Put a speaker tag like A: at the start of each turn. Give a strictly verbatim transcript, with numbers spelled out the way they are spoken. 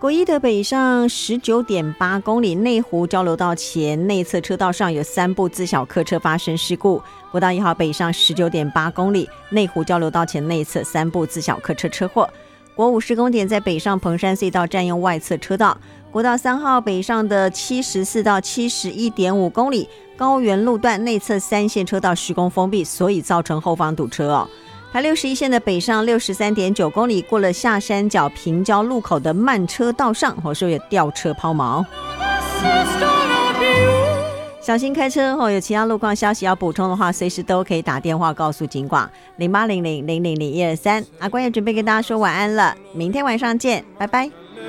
A: 国一的北上 十九点八公里，内湖交流道前内侧车道上有三部自小客车发生事故。国道一号北上 十九点八公里，内湖交流道前内侧三部自小客车车祸。国五施工点在北上彭山隧道占用外侧车道。国道三号北上的七十四到七十一点五公里，高原路段内侧三线车道施工封闭，所以造成后方堵车哦。台六十一线的北上 六十三点九公里，过了下山脚平交路口的慢车道上，或是有吊车抛锚。小心开车后，有其他路况消息要补充的话，随时都可以打电话告诉警广零八零零零零零一二三。阿关也准备跟大家说晚安了，明天晚上见，拜拜。